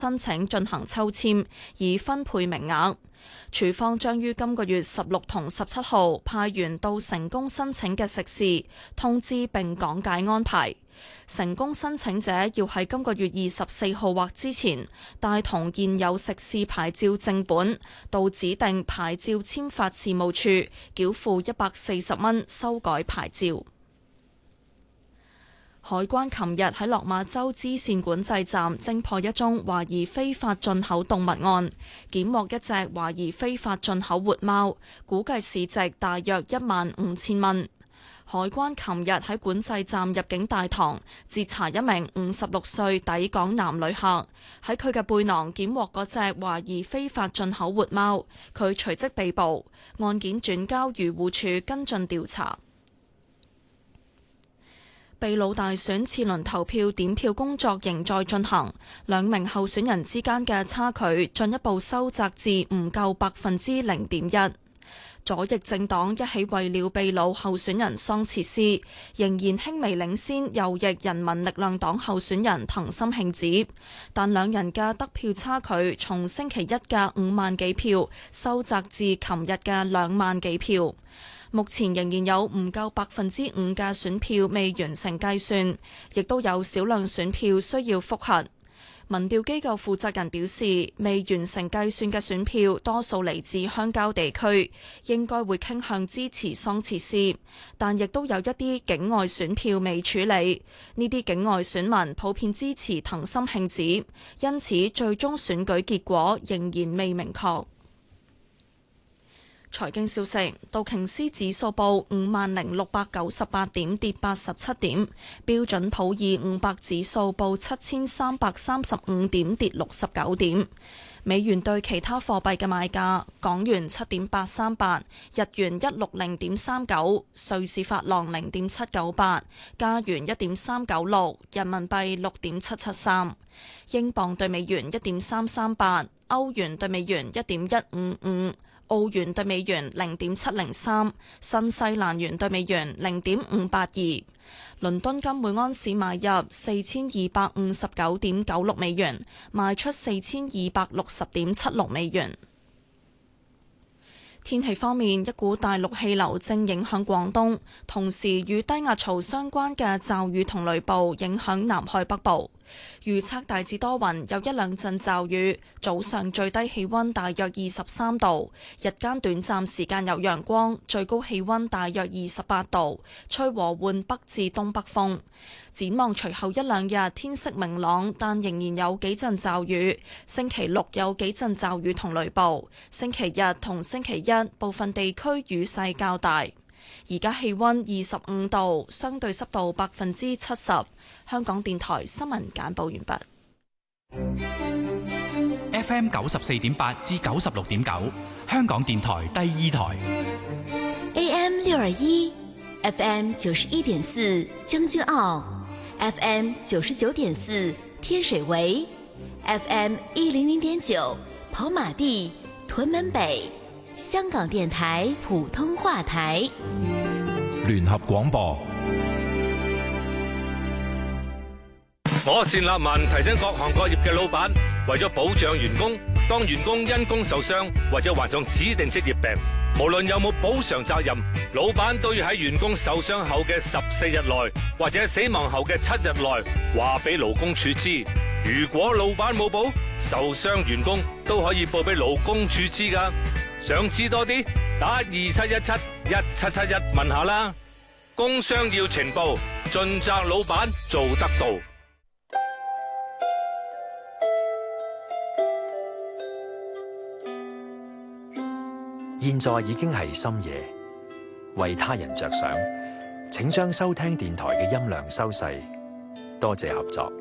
申請進行抽籤，以分配名額。署方將於今個月16同17號派員到成功申請嘅食肆通知並講解安排。成功申請者要喺今個月24號或之前帶同現有食肆牌照正本到指定牌照簽發事務處繳付140蚊修改牌照。海關琴日喺落馬洲支線管制站偵破一宗懷疑非法進口動物案，檢獲一隻懷疑非法進口活貓，估計市值大約15000蚊。海關琴日喺管制站入境大堂截查一名56歲抵港男旅客，喺佢嘅背囊檢獲嗰隻懷疑非法進口活貓，佢隨即被捕，案件轉交漁護署跟進調查。秘魯大選次輪投票點票工作仍在進行，兩名候選人之間嘅差距進一步收窄至唔夠0.1%。左翼政黨一起為了秘魯候選人桑切斯，仍然輕微領先右翼人民力量黨候選人藤森慶子，但兩人嘅得票差距從星期一嘅5萬幾票收窄至琴日嘅2萬幾票。目前仍然有唔夠5%嘅選票未完成計算，亦都有少量選票需要複核。民調機構負責人表示，未完成計算嘅選票多數嚟自鄉郊地區，應該會傾向支持桑切斯，但亦都有一啲境外選票未處理。呢啲境外選民普遍支持藤森慶子，因此最終選舉結果仍然未明確。財經消息，道瓊斯指數報50,698點，跌87點；標準普爾500指數報7335點，跌69點。美元對其他貨幣嘅賣價：港元7.838，日元160.39，瑞士法郎0.798，加元1.396，人民幣6.773，英鎊對美元1.338，歐元對美元1.155。澳元對美元0.703，新西蘭元對美元0.582。倫敦金每安士買入4259.96美元，賣出4260.76美元。天氣方面，一股大陸氣流正影響廣東，同時與低壓槽相關嘅驟雨同雷暴影響南海北部。預測大致多雲，有一兩陣驟雨，早上最低氣溫大約23度，日間短暫時間有陽光，最高氣溫大約28度，吹和緩北至東北風。展望隨後一兩日天色明朗，但仍然有幾陣驟雨。星期六有幾陣驟雨同雷暴，星期日同星期一部分地區雨勢較大。而家氣溫25度，相對濕度70%。香港電台新聞簡報完畢。 FM 94.8至96.9，香港電台第2台。 AM 621， FM 91.4，將軍澳 ，FM 99.4，天水圍 ，FM 100.9，跑馬地、屯門北。香港電台普通話台， 聯合廣播。 我單立文提醒各行各業嘅老闆，為咗保障員工，當員工因工受傷或者患上指定職業病，無論有冇補償責任，老闆都要喺員工受傷後嘅14日內，或者死亡後嘅7日內，話俾勞工處知。如果老闆冇報，受傷員工都可以報俾勞工處知㗎。想知多啲，打27171771問下啦。工商要情報，盡責老闆做得到。 現在已經係深夜，為他人着想，請將收聽電台嘅音量收細。多謝合作。